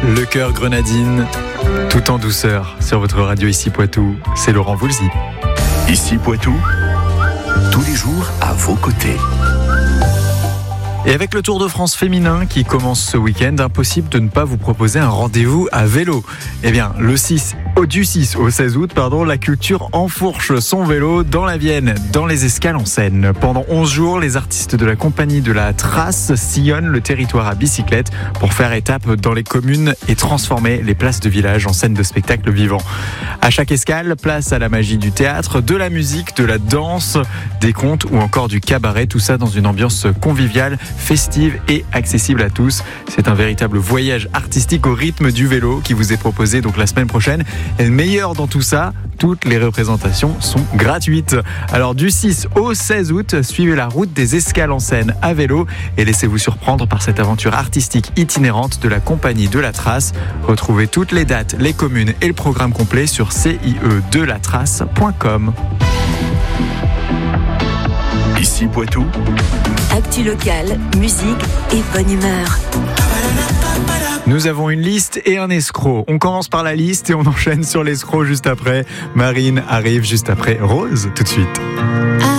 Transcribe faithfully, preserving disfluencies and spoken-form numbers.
Le cœur grenadine, tout en douceur sur votre radio Ici Poitou. C'est Laurent Voulzy. Ici Poitou, tous les jours à vos côtés. Et avec le Tour de France féminin qui commence ce week-end, impossible de ne pas vous proposer un rendez-vous à vélo. Eh bien, le six, du six au seize août, pardon, la culture enfourche son vélo dans la Vienne, dans les Escales en Seine. Pendant onze jours, les artistes de la compagnie de la Trace sillonnent le territoire à bicyclette pour faire étape dans les communes et transformer les places de village en scènes de spectacle vivant. À chaque escale, place à la magie du théâtre, de la musique, de la danse, des contes ou encore du cabaret, tout ça dans une ambiance conviviale, festive et accessible à tous. C'est un véritable voyage artistique au rythme du vélo qui vous est proposé donc la semaine prochaine. Et le meilleur dans tout ça, toutes les représentations sont gratuites. Alors du six au seize août, suivez la route des Escales en Seine à vélo et laissez-vous surprendre par cette aventure artistique itinérante de la compagnie de la Trace. Retrouvez toutes les dates, les communes et le programme complet sur c i e de la trace point com. Ici Poitou, actu locale, musique et bonne humeur. Nous avons une liste et un escroc. On commence par la liste et on enchaîne sur l'escroc juste après. Marine arrive juste après Rose, tout de suite.